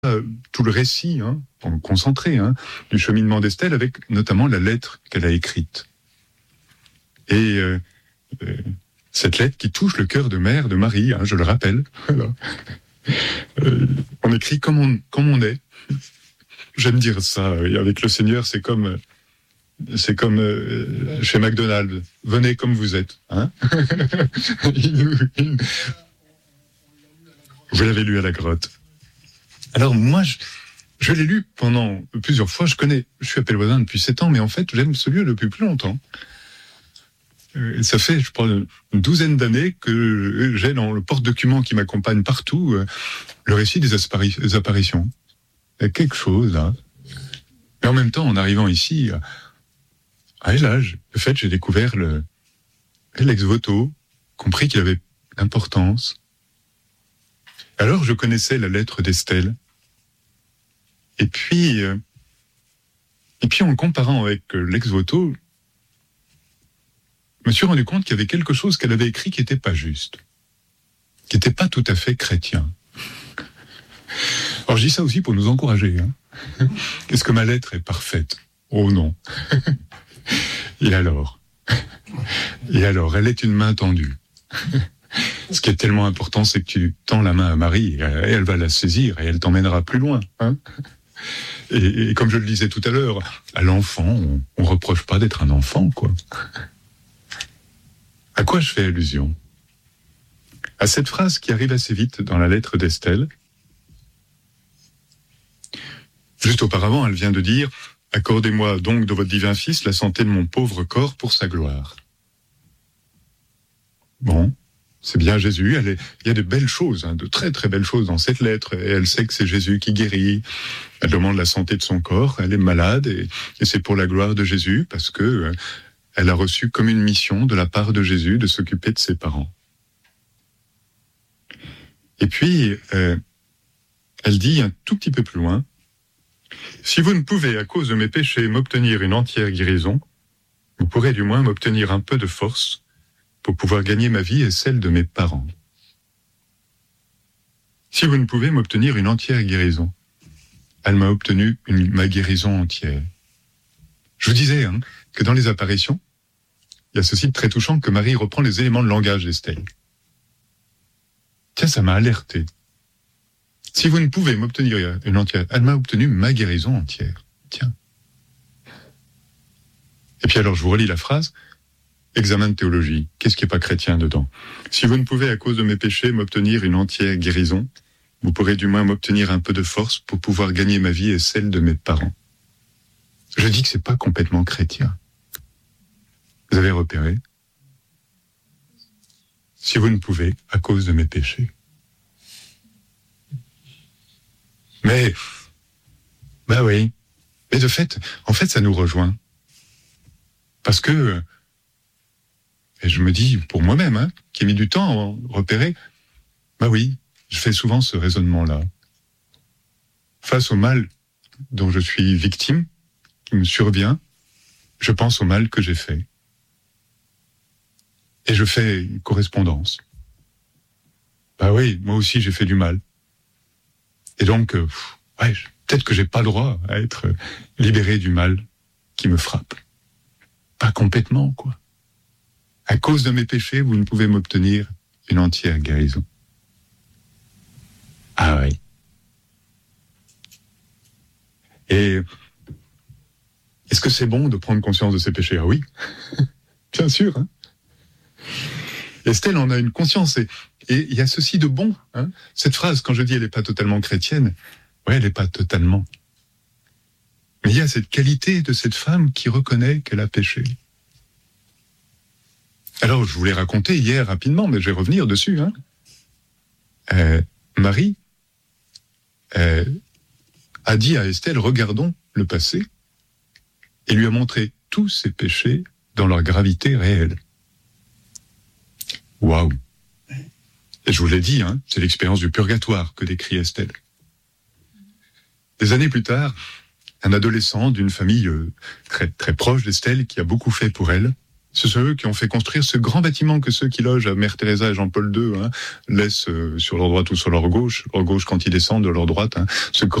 tout le récit, concentré, du cheminement d'Estelle, avec notamment la lettre qu'elle a écrite. Et cette lettre qui touche le cœur de mère de Marie, je le rappelle. Voilà. On écrit comme on est. J'aime dire ça. Avec le Seigneur, c'est comme chez McDonald's. Venez comme vous êtes. Vous l'avez lu à la grotte. Alors moi, je l'ai lu pendant plusieurs fois. Je suis à Pelvoisin depuis 7 ans, mais en fait, j'aime ce lieu depuis plus longtemps. Ça fait, je crois, une douzaine d'années que j'ai dans le porte-document qui m'accompagne partout le récit des apparitions. Il y a quelque chose là. Et en même temps, en arrivant ici, j'ai découvert l'ex voto, compris qu'il avait l'importance. Alors, je connaissais la lettre d'Estelle. Et puis en le comparant avec l'ex voto, je me suis rendu compte qu'il y avait quelque chose qu'elle avait écrit qui n'était pas juste, qui n'était pas tout à fait chrétien. Alors, je dis ça aussi pour nous encourager. Est-ce que ma lettre est parfaite? Oh non. Et alors, elle est une main tendue. Ce qui est tellement important, c'est que tu tends la main à Marie, et elle va la saisir, et elle t'emmènera plus loin. Et comme je le disais tout à l'heure, à l'enfant, on reproche pas d'être un enfant, quoi. À quoi je fais allusion? À cette phrase qui arrive assez vite dans la lettre d'Estelle. Juste auparavant, elle vient de dire « Accordez-moi donc de votre divin Fils la santé de mon pauvre corps pour sa gloire. » Bon, c'est bien Jésus. Il y a de belles choses, de très très belles choses dans cette lettre. Et elle sait que c'est Jésus qui guérit. Elle demande la santé de son corps. Elle est malade et c'est pour la gloire de Jésus parce que elle a reçu comme une mission de la part de Jésus de s'occuper de ses parents. Et puis, elle dit un tout petit peu plus loin, « Si vous ne pouvez, à cause de mes péchés, m'obtenir une entière guérison, vous pourrez du moins m'obtenir un peu de force pour pouvoir gagner ma vie et celle de mes parents. Si vous ne pouvez m'obtenir une entière guérison, elle m'a obtenu ma guérison entière. » Je vous disais que dans les apparitions, il y a ceci de très touchant que Marie reprend les éléments de langage d'Estelle. Tiens, ça m'a alerté. Si vous ne pouvez m'obtenir une entière, elle m'a obtenu ma guérison entière. Tiens. Et puis alors, je vous relis la phrase. Examen de théologie. Qu'est-ce qui n'est pas chrétien dedans? Si vous ne pouvez, à cause de mes péchés, m'obtenir une entière guérison, vous pourrez du moins m'obtenir un peu de force pour pouvoir gagner ma vie et celle de mes parents. Je dis que c'est pas complètement chrétien. Vous avez repéré? Si vous ne pouvez, à cause de mes péchés. Mais, oui. Mais de fait, ça nous rejoint. Parce que, et je me dis, pour moi-même, qui ai mis du temps à repérer, oui, je fais souvent ce raisonnement-là. Face au mal dont je suis victime, qui me survient, je pense au mal que j'ai fait. Et je fais une correspondance. Oui, moi aussi j'ai fait du mal. Et donc, peut-être que j'ai pas le droit à être libéré du mal qui me frappe. Pas complètement, quoi. À cause de mes péchés, vous ne pouvez m'obtenir une entière guérison. Ah oui. Et est-ce que c'est bon de prendre conscience de ses péchés? Ah oui, bien sûr. Estelle en a une conscience et il y a ceci de bon. Cette phrase, quand je dis elle n'est pas totalement chrétienne, elle n'est pas totalement. Mais il y a cette qualité de cette femme qui reconnaît qu'elle a péché. Alors, je vous l'ai raconté hier rapidement, mais je vais revenir dessus. Marie a dit à Estelle, regardons le passé, et lui a montré tous ses péchés dans leur gravité réelle. Waouh! Et je vous l'ai dit, c'est l'expérience du purgatoire que décrit Estelle. Des années plus tard, un adolescent d'une famille très, très proche d'Estelle, qui a beaucoup fait pour elle, Ce sont eux qui ont fait construire ce grand bâtiment que ceux qui logent à Mère Teresa et Jean-Paul II laissent sur leur droite ou sur leur gauche quand ils descendent de leur droite. Ce